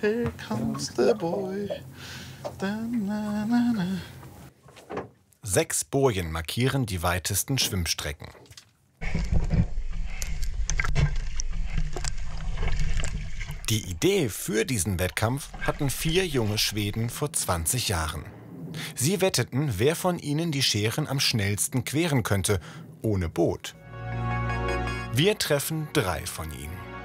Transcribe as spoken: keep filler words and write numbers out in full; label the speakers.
Speaker 1: here comes the boy. Da, na, na, na.
Speaker 2: Sechs Bojen markieren die weitesten Schwimmstrecken. Die Idee für diesen Wettkampf hatten vier junge Schweden vor zwanzig Jahren. Sie wetteten, wer von ihnen die Scheren am schnellsten queren könnte, ohne Boot. Wir treffen drei von ihnen.